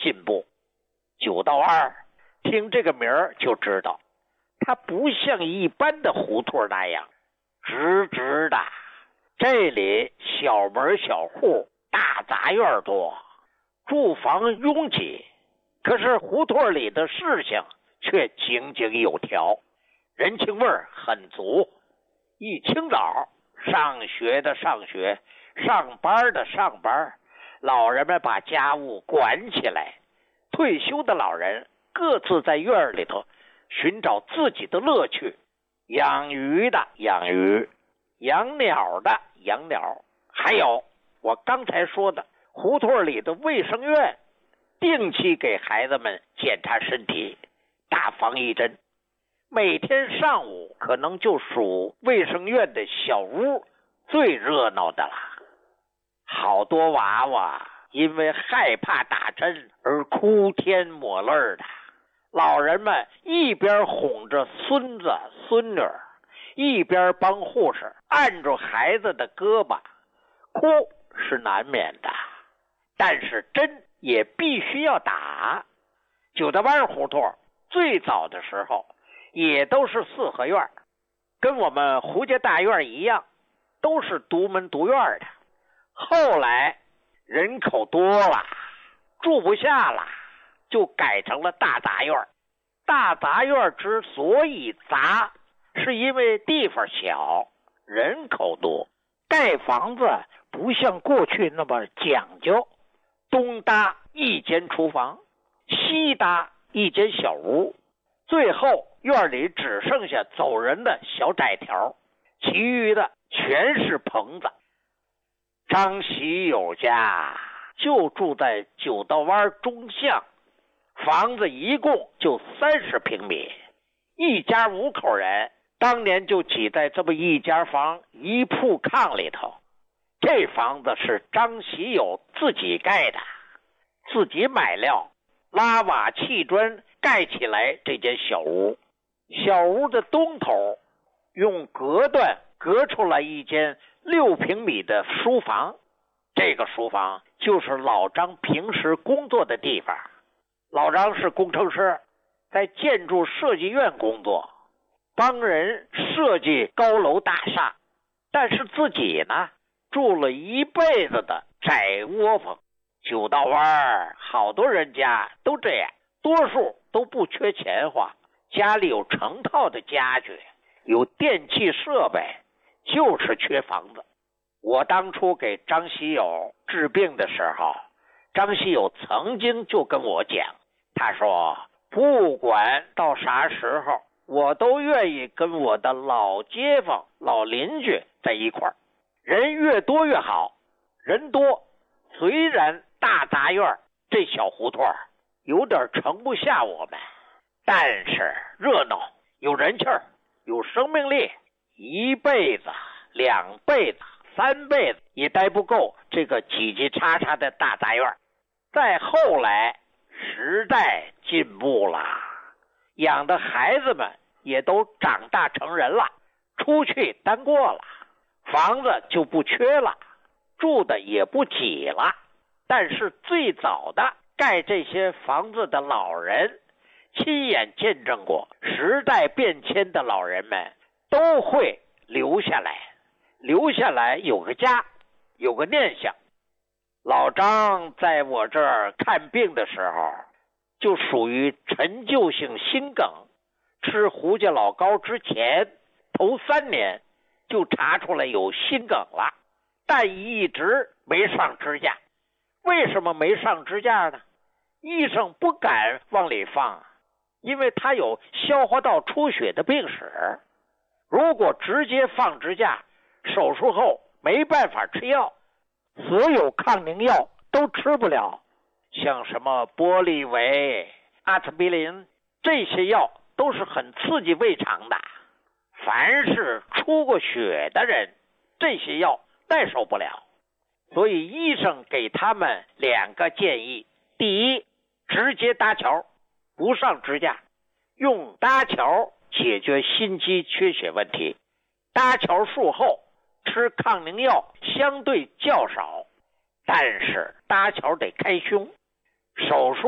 进步。9道2听这个名儿就知道，它不像一般的胡同那样直直的，这里小门小户，大杂院多，住房拥挤，可是胡同里的事情却井井有条，人情味儿很足。一清早，上学的上学，上班的上班，老人们把家务管起来，退休的老人各自在院里头寻找自己的乐趣，养鱼的养鱼，养鸟的养鸟，还有我刚才说的胡同里的卫生院，定期给孩子们检查身体，打防疫针。每天上午可能就属卫生院的小屋最热闹的了，好多娃娃因为害怕打针而哭天抹泪的，老人们一边哄着孙子孙女，一边帮护士按住孩子的胳膊，哭是难免的，但是针也必须要打。9道弯胡同最早的时候也都是4合院，跟我们胡家大院一样，都是独门独院的。后来人口多了，住不下了，就改成了大杂院。大杂院之所以杂，是因为地方小，人口多，盖房子不像过去那么讲究，东搭一间厨房，西搭一间小屋，最后院里只剩下走人的小窄条，其余的全是棚子。张喜友家就住在9道弯中巷，房子一共就30平米，一家5口人，当年就挤在这么一家房一铺炕里头。这房子是张喜友自己盖的，自己买料，拉瓦砌砖盖起来这间小屋。小屋的东头用隔断隔出来一间6平米的书房，这个书房就是老张平时工作的地方。老张是工程师，在建筑设计院工作，帮人设计高楼大厦，但是自己呢住了一辈子的窄窝棚。9道弯好多人家都这样，多数都不缺钱花，家里有成套的家具，有电器设备，就是缺房子。我当初给张喜友治病的时候，张喜友曾经就跟我讲，他说不管到啥时候，我都愿意跟我的老街坊老邻居在一块儿，人越多越好。人多，虽然大杂院这小胡同有点盛不下我们，但是热闹，有人气儿，有生命力，一辈子2辈子3辈子也待不够这个挤挤叉叉的大杂院。再后来时代进步了，养的孩子们也都长大成人了，出去单过了，房子就不缺了，住的也不挤了。但是最早的盖这些房子的老人，亲眼见证过时代变迁的老人们都会留下来，留下来有个家，有个念想。老张在我这儿看病的时候，就属于陈旧性心梗，吃胡家老膏之前头3年就查出来有心梗了，但一直没上支架。为什么没上支架呢？医生不敢往里放，因为他有消化道出血的病史。如果直接放支架，手术后没办法吃药，所有抗凝药都吃不了，像什么玻利维、阿司匹林，这些药都是很刺激胃肠的。凡是出过血的人，这些药耐受不了。所以医生给他们2个建议：第一，直接搭桥，不上支架，用搭桥解决心肌缺血问题。搭桥术后吃抗凝药相对较少，但是搭桥得开胸，手术